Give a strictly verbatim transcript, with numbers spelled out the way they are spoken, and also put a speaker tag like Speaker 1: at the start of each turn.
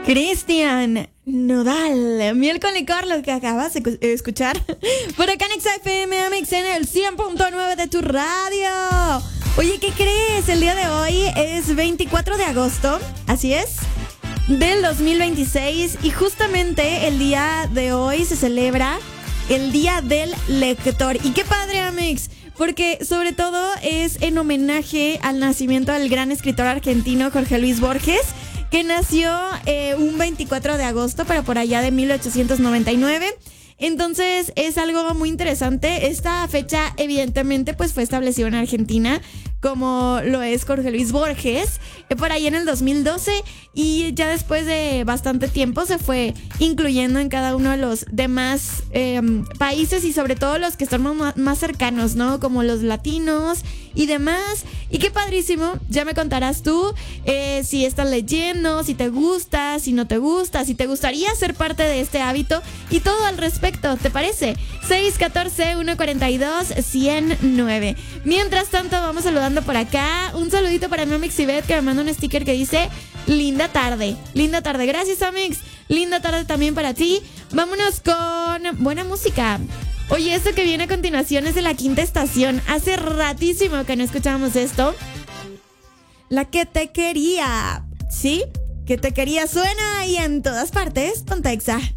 Speaker 1: Cristian Nodal, Miel con licor, lo que acabas de escuchar por acá en Exa F M Amix en el cien punto nueve de tu radio. Oye, ¿qué crees? El día de hoy es veinticuatro de agosto, así es, del dos mil veintiséis, y justamente el día de hoy se celebra el Día del Lector. Y qué padre, Amix, porque sobre todo es en homenaje al nacimiento del gran escritor argentino Jorge Luis Borges, que nació eh, un veinticuatro de agosto, pero por allá de mil ochocientos noventa y nueve. Entonces es algo muy interesante. Esta fecha evidentemente pues fue establecida en Argentina, como lo es Jorge Luis Borges, eh, por ahí en el dos mil doce, y ya después de bastante tiempo se fue incluyendo en cada uno de los demás eh, países, y sobre todo los que están más, más cercanos, ¿no? Como los latinos y demás. Y qué padrísimo, ya me contarás tú eh, si estás leyendo, si te gusta, si no te gusta, si te gustaría ser parte de este hábito y todo al respecto, ¿te parece? seis uno cuatro, uno cuatro dos, uno cero nueve. Mientras tanto, vamos saludando por acá. Un saludito para mi Amix Ivette, que me manda un sticker que dice linda tarde, linda tarde. Gracias, Amix. Linda tarde también para ti. Vámonos con buena música. Oye, esto que viene a continuación es de La Quinta Estación. Hace ratísimo que no escuchábamos esto. La que te quería, ¿sí? Que te quería suena ahí en todas partes. Ponte Exa.